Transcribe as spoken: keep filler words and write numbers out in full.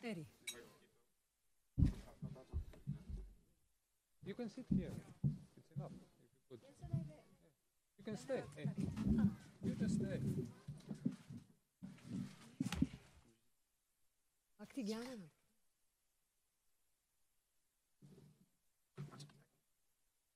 Eddie. You can sit here. It's enough. If you, could. You can stay. Hey. You just stay. רק תיגע לנו.